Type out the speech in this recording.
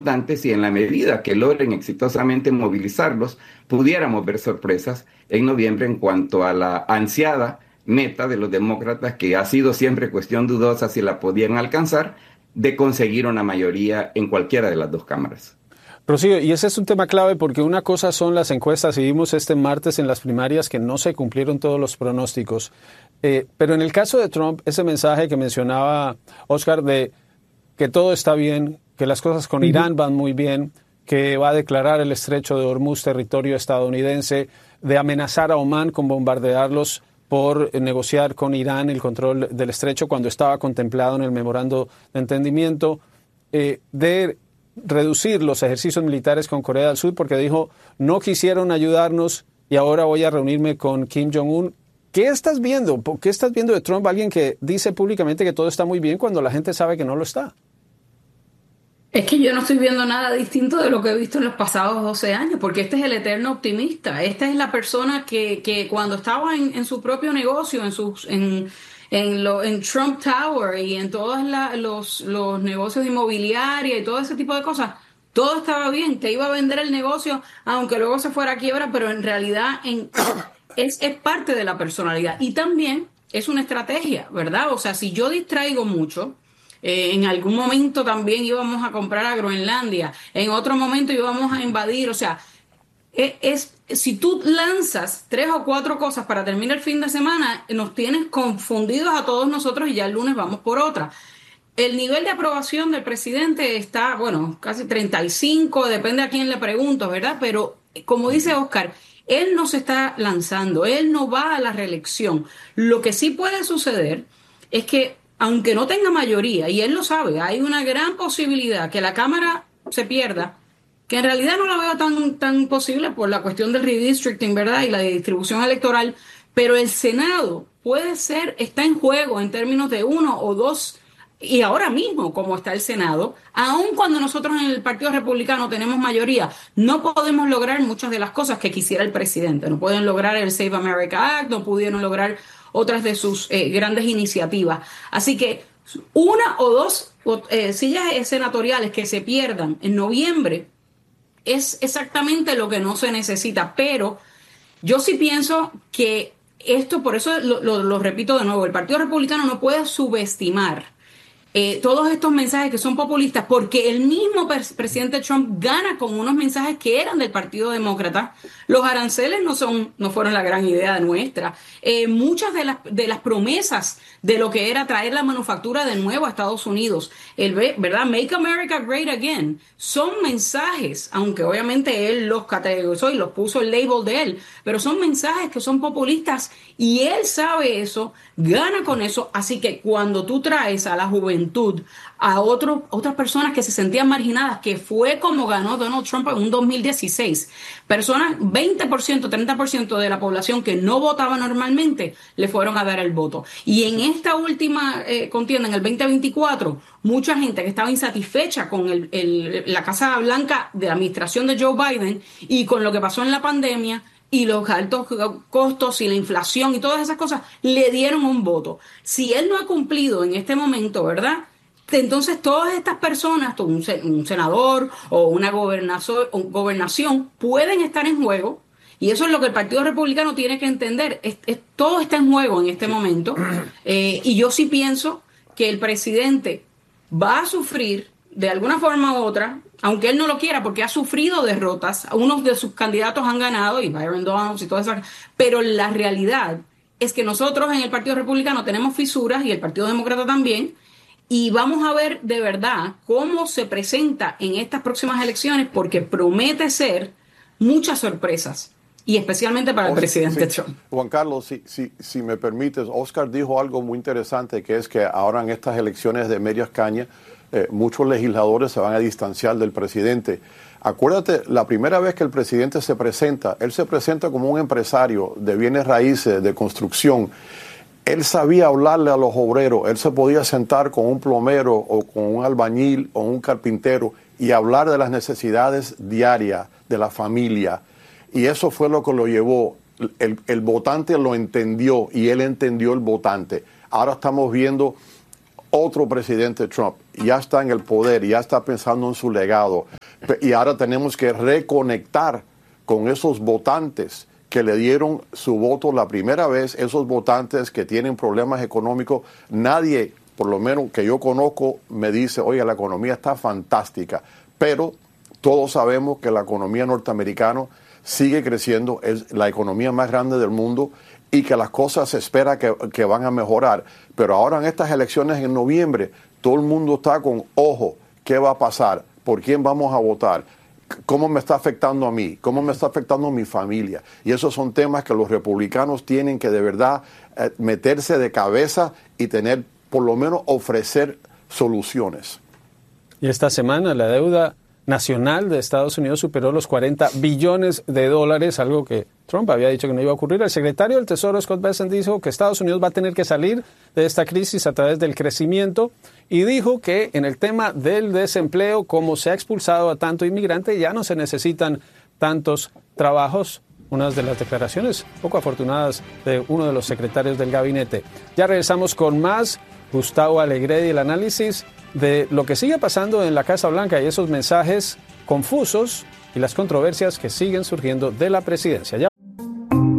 si en la medida que logren exitosamente movilizarlos, pudiéramos ver sorpresas en noviembre en cuanto a la ansiada meta de los demócratas, que ha sido siempre cuestión dudosa si la podían alcanzar, de conseguir una mayoría en cualquiera de las dos cámaras. Rocío, y ese es un tema clave porque una cosa son las encuestas, y vimos este martes en las primarias que no se cumplieron todos los pronósticos, pero en el caso de Trump, ese mensaje que mencionaba Oscar de que todo está bien, que las cosas con Irán van muy bien, que va a declarar el estrecho de Hormuz territorio estadounidense, de amenazar a Omán con bombardearlos por negociar con Irán el control del estrecho cuando estaba contemplado en el memorando de entendimiento, de reducir los ejercicios militares con Corea del Sur porque dijo no quisieron ayudarnos y ahora voy a reunirme con Kim Jong-un. ¿Qué estás viendo? ¿Qué estás viendo de Trump? Alguien que dice públicamente que todo está muy bien cuando la gente sabe que no lo está. Es que yo no estoy viendo nada distinto de lo que he visto en los pasados 12 años, porque este es el eterno optimista. Esta es la persona que cuando estaba en su propio negocio, en Trump Tower y en todos los negocios inmobiliarios y todo ese tipo de cosas, todo estaba bien, que iba a vender el negocio, aunque luego se fuera a quiebra, pero en realidad es parte de la personalidad. Y también es una estrategia, ¿verdad? O sea, si yo distraigo mucho, en algún momento también íbamos a comprar a Groenlandia, en otro momento íbamos a invadir, o sea, si tú lanzas 3 o 4 cosas para terminar el fin de semana, nos tienes confundidos a todos nosotros y ya el lunes vamos por otra. El nivel de aprobación del presidente está, bueno, casi 35, depende a quién le pregunto, ¿verdad? Pero como dice Oscar, él no se está lanzando, él no va a la reelección. Lo que sí puede suceder es que aunque no tenga mayoría, y él lo sabe, hay una gran posibilidad que la Cámara se pierda, que en realidad no la veo tan posible por la cuestión del redistricting, ¿verdad? Y la distribución electoral, pero el Senado puede ser, está en juego en términos de 1 o 2, y ahora mismo, como está el Senado, aun cuando nosotros en el Partido Republicano tenemos mayoría, no podemos lograr muchas de las cosas que quisiera el presidente. No pueden lograr el Save America Act, no pudieron lograr otras de sus grandes iniciativas. Así que 1 o 2 sillas senatoriales que se pierdan en noviembre es exactamente lo que no se necesita, pero yo sí pienso que esto, por eso lo repito de nuevo, el Partido Republicano no puede subestimar todos estos mensajes que son populistas, porque el mismo presidente Trump gana con unos mensajes que eran del Partido Demócrata. Los aranceles no fueron la gran idea nuestra. Muchas de las promesas de lo que era traer la manufactura de nuevo a Estados Unidos, ¿verdad? Make America Great Again, son mensajes, aunque obviamente él los categorizó y los puso el label de él, pero son mensajes que son populistas y él sabe eso, gana con eso. Así que cuando tú traes a la juventud, a otras personas que se sentían marginadas, que fue como ganó Donald Trump en un 2016, personas, 20%, 30% de la población que no votaba normalmente, le fueron a dar el voto. Y en esta última contienda, en el 2024, mucha gente que estaba insatisfecha con la Casa Blanca de la administración de Joe Biden y con lo que pasó en la pandemia, y los altos costos y la inflación y todas esas cosas, le dieron un voto. Si él no ha cumplido en este momento, ¿verdad? Entonces todas estas personas, un senador o una gobernación, pueden estar en juego, y eso es lo que el Partido Republicano tiene que entender. Todo está en juego en este momento, y yo sí pienso que el presidente va a sufrir de alguna forma u otra, aunque él no lo quiera, porque ha sufrido derrotas. Unos de sus candidatos han ganado, y Byron Donalds y todas esas, pero la realidad es que nosotros en el Partido Republicano tenemos fisuras y el Partido Demócrata también, y vamos a ver de verdad cómo se presenta en estas próximas elecciones, porque promete ser muchas sorpresas, y especialmente para el presidente Trump. Juan Carlos, si me permites, Oscar dijo algo muy interesante, que es que ahora en estas elecciones de medias cañas, muchos legisladores se van a distanciar del presidente. Acuérdate, la primera vez que el presidente se presenta, él se presenta como un empresario de bienes raíces, de construcción. Él sabía hablarle a los obreros, él se podía sentar con un plomero o con un albañil o un carpintero y hablar de las necesidades diarias de la familia. Y eso fue lo que lo llevó. El votante lo entendió y él entendió el votante. Ahora estamos viendo otro presidente Trump ya está en el poder, ya está pensando en su legado, y ahora tenemos que reconectar con esos votantes que le dieron su voto la primera vez, esos votantes que tienen problemas económicos. Nadie, por lo menos que yo conozco, me dice, oye, la economía está fantástica, pero todos sabemos que la economía norteamericana sigue creciendo, es la economía más grande del mundo, y que las cosas se espera que van a mejorar. Pero ahora en estas elecciones en noviembre, todo el mundo está con ojo, ¿qué va a pasar? ¿Por quién vamos a votar? ¿Cómo me está afectando a mí? ¿Cómo me está afectando a mi familia? Y esos son temas que los republicanos tienen que de verdad meterse de cabeza y tener, por lo menos, ofrecer soluciones. Y esta semana la deuda nacional de Estados Unidos superó los $40 billones, algo que Trump había dicho que no iba a ocurrir. El secretario del Tesoro, Scott Bessent, dijo que Estados Unidos va a tener que salir de esta crisis a través del crecimiento, y dijo que en el tema del desempleo, como se ha expulsado a tanto inmigrante, ya no se necesitan tantos trabajos. Unas de las declaraciones poco afortunadas de uno de los secretarios del gabinete. Ya regresamos con más. Gustavo Alegret y el análisis de lo que sigue pasando en la Casa Blanca y esos mensajes confusos y las controversias que siguen surgiendo de la presidencia. Ya